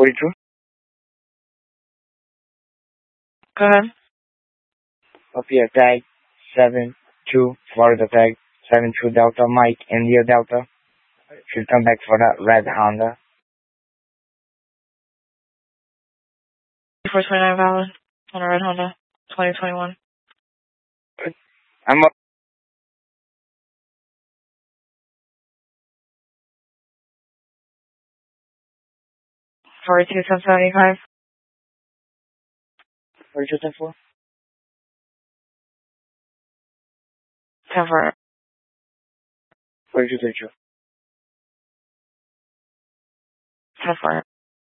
42. Go ahead. Appear tag 72 Florida tag 72 Delta Mike India Delta. Should come back for that red Honda. 429 valid on a red Honda 2021. I'm up. 42,775. 42 10 4. 10 4. 42 32. 10 4.